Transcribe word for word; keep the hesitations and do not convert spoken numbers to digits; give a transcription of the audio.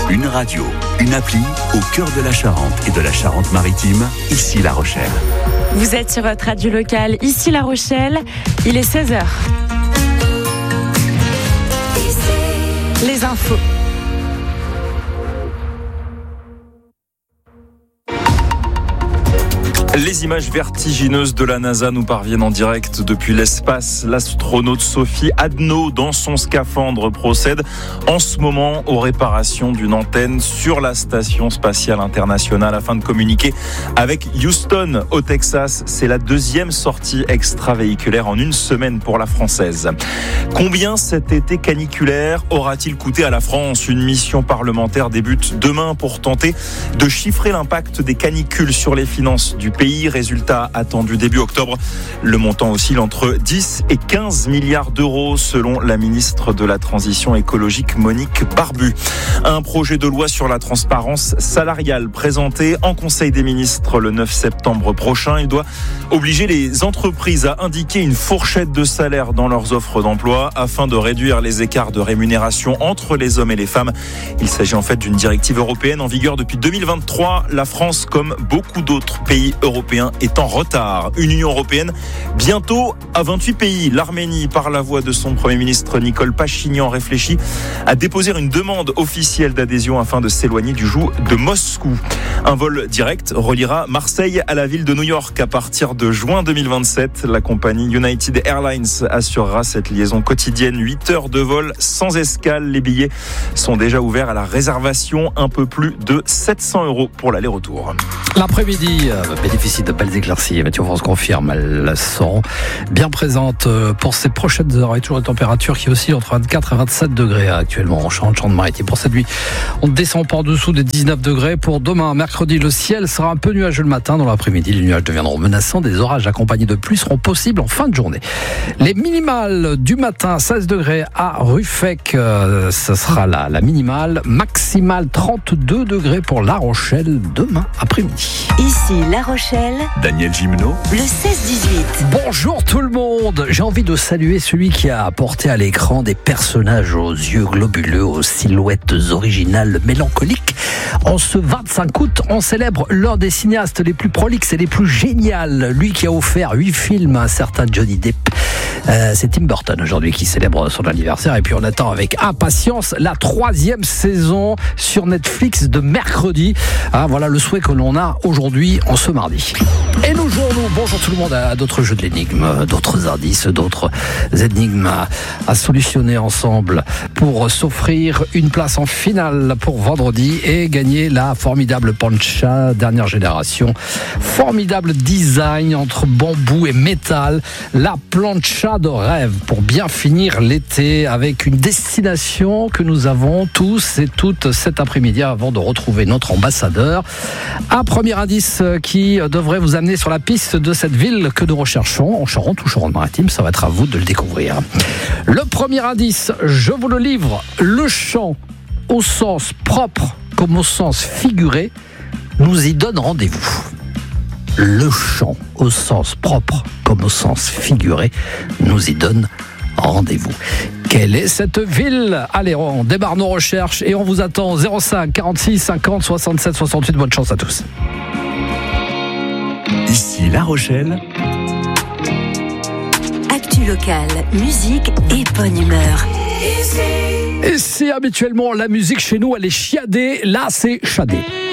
Une radio, une appli au cœur de la Charente et de la Charente-Maritime, ici La Rochelle. Vous êtes sur votre radio locale, ici La Rochelle, il est seize heures. Les infos. Les images vertigineuses de la NASA nous parviennent en direct depuis l'espace. L'astronaute Sophie Adno, dans son scaphandre, procède en ce moment aux réparations d'une antenne sur la Station spatiale internationale afin de communiquer avec Houston au Texas. C'est la deuxième sortie extravéhiculaire en une semaine pour la Française. Combien cet été caniculaire aura-t-il coûté à la France ? Une mission parlementaire débute demain pour tenter de chiffrer l'impact des canicules sur les finances du pays. Résultat attendu début octobre. Le montant oscille entre dix et quinze milliards d'euros selon la ministre de la Transition écologique Monique Barbu. Un projet de loi sur la transparence salariale présenté en Conseil des ministres le neuf septembre prochain. Il doit obliger les entreprises à indiquer une fourchette de salaire dans leurs offres d'emploi afin de réduire les écarts de rémunération entre les hommes et les femmes. Il s'agit en fait d'une directive européenne en vigueur depuis deux mille vingt-trois. La France, comme beaucoup d'autres pays européens, est en retard. Une Union européenne bientôt à vingt-huit pays. L'Arménie, par la voix de son Premier ministre Nicole Pachinian, réfléchit à déposer une demande officielle d'adhésion afin de s'éloigner du joug de Moscou. Un vol direct reliera Marseille à la ville de New York à partir de juin deux mille vingt-sept. La compagnie United Airlines assurera cette liaison quotidienne. huit heures de vol sans escale. Les billets sont déjà ouverts à la réservation. Un peu plus de sept cents euros pour l'aller-retour. L'après-midi euh, bénéficie de belles éclaircies. Météo France confirme, elles sont bien présentes pour ces prochaines heures. Et toujours une température qui oscille entre vingt-quatre et vingt-sept degrés actuellement en Charente-Maritime. Pour cette nuit, on ne descend pas en dessous des dix-neuf degrés. Pour demain, mercredi, le ciel sera un peu nuageux le matin. Dans l'après-midi, les nuages deviendront menaçants. Des orages accompagnés de pluie seront possibles en fin de journée. Les minimales du matin, seize degrés à Ruffec. Euh, ce sera la, la minimale. Maximale, trente-deux degrés pour La Rochelle demain après-midi. Ici La Rochelle, Daniel Gimeno, le seize dix-huit. Bonjour tout le monde. J'ai envie de saluer celui qui a apporté à l'écran des personnages aux yeux globuleux, aux silhouettes originales, mélancoliques. En ce vingt-cinq août, on célèbre l'un des cinéastes les plus prolixes et les plus géniales. Lui qui a offert huit films à un certain Johnny Depp. Euh, c'est Tim Burton aujourd'hui qui célèbre son anniversaire. Et puis on attend avec impatience la troisième saison sur Netflix de Mercredi. Ah, voilà le souhait que l'on a aujourd'hui en ce mardi. Et nous jouons, nous, bonjour tout le monde, à d'autres jeux de l'énigme, d'autres indices, d'autres énigmes à, à solutionner ensemble pour s'offrir une place en finale pour vendredi et gagner la formidable Poncha dernière génération. Formidable design entre bambou et métal. La plancha de rêve pour bien finir l'été avec une destination que nous avons tous et toutes cet après-midi avant de retrouver notre ambassadeur. Un premier indice qui devrait vous amener sur la piste de cette ville que nous recherchons en Charente ou Charente-Maritime. Ça va être à vous de le découvrir. Le premier indice, je vous le livre. Le chant au sens propre comme au sens figuré nous y donne rendez-vous. Le chant au sens propre comme au sens figuré nous y donne rendez-vous. Quelle est cette ville ? Allez, on démarre nos recherches et on vous attend au zéro cinq quarante-six cinquante soixante-sept soixante-huit. Bonne chance à tous. ici La Rochelle. Actu locale, musique et bonne humeur. Et si habituellement la musique chez nous elle est chiadée, là c'est chadé.